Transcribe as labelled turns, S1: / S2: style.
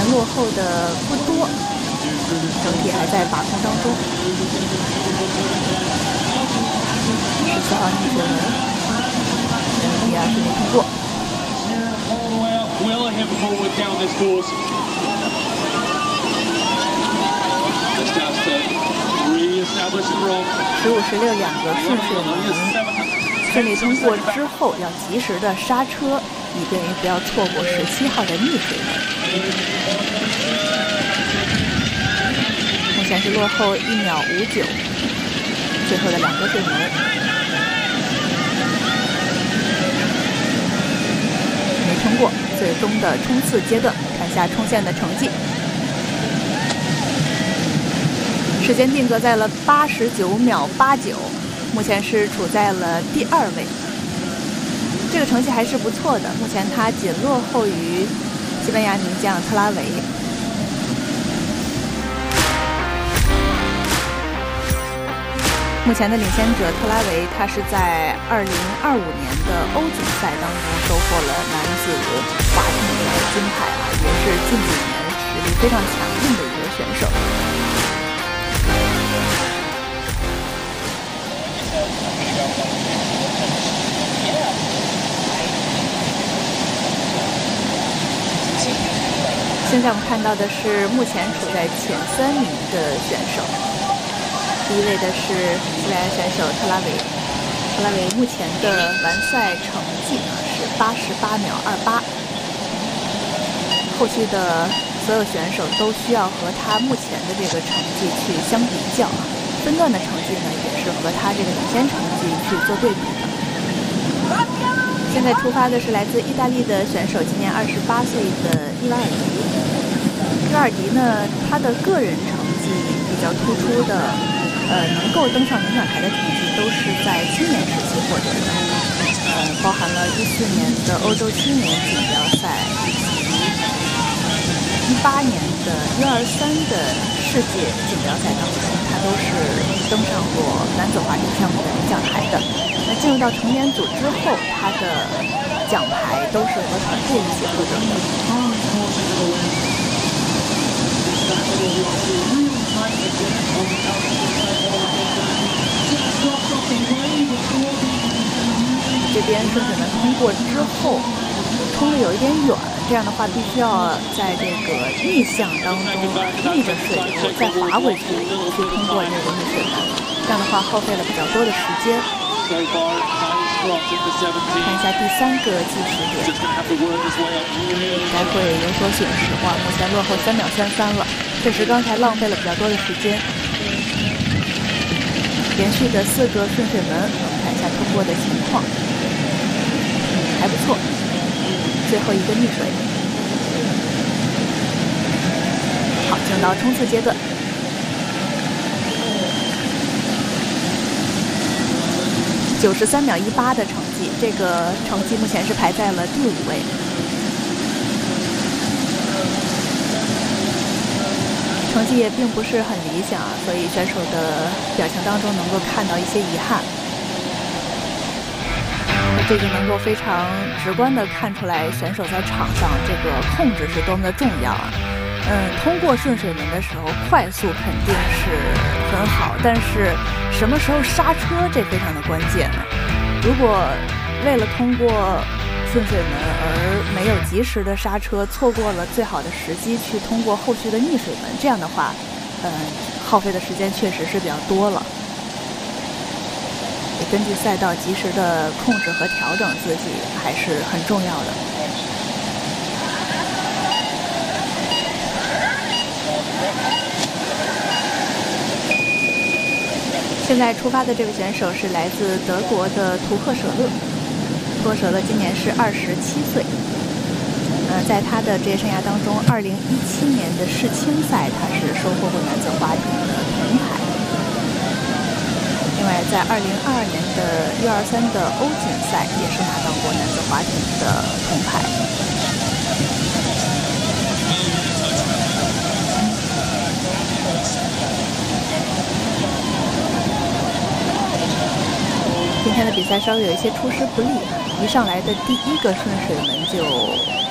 S1: 落后的不多，整体还在把控当中。14号逆水门，第二顺利通过。15、16两个顺水门顺利通过之后，要及时的刹车，以便于不要错过17号的逆水门。目前是落后1秒59，最后的2个水门没通过，最终的冲刺阶段，看下冲线的成绩。时间定格在了89秒89，目前是处在了第2位，这个成绩还是不错的。目前他仅落后于西班牙名将特拉维。目前的领先者特拉维，他是在2025年的欧锦赛当中收获了男子划艇的金牌也是近几年实力非常强劲的一个选手。现在我们看到的是目前处在前3名的选手，第1位的是西班牙选手特拉维。特拉维目前的完赛成绩是88秒28，后续的所有选手都需要和他目前的这个成绩去相比较分段的成绩呢也是和他这个领先成绩去做对比的。现在出发的是来自意大利的选手，今年28岁的伊瓦尔迪。伊瓦尔迪呢，他的个人成绩比较突出的，能够登上领奖台的成绩都是在青年时期获得的，包含了14年的欧洲青年锦标赛以及18年的U23的世界锦标赛当中，他都是登上过男子划艇项目的领奖台的。那进入到成年组之后，他的奖牌都是和团队一起获得的。这边顺水门通过之后，冲的有一点远，这样的话必须要在这个逆向当中逆着水流再滑回去通过这个逆水门，这样的话耗费了比较多的时间。看一下第3个计时点，应该会有所损失。目前落后3秒33了，确实刚才浪费了比较多的时间。连续的4个顺水门，我们看一下通过的情况，还不错。最后一个逆水，好，进入到冲刺阶段。93秒18的成绩，这个成绩目前是排在了第5位。成绩也并不是很理想，所以选手的表情当中能够看到一些遗憾。这就能够非常直观地看出来选手在场上这个控制是多么的重要通过顺水门的时候，快速肯定是很好，但是什么时候刹车这非常的关键如果为了通过顺水门而没有及时的刹车，错过了最好的时机去通过后续的逆水门，这样的话耗费的时间确实是比较多了。也根据赛道及时的控制和调整自己还是很重要的。现在出发的这位选手是来自德国的图赫舍勒。图赫舍勒今年是27岁。在他的职业生涯当中，2017年的世青赛他是收获过男子划艇的铜牌。另外，在2022年的U23的欧锦赛也是拿到过男子划艇的铜牌。今天的比赛稍微有一些出师不利，一上来的第1个顺水门就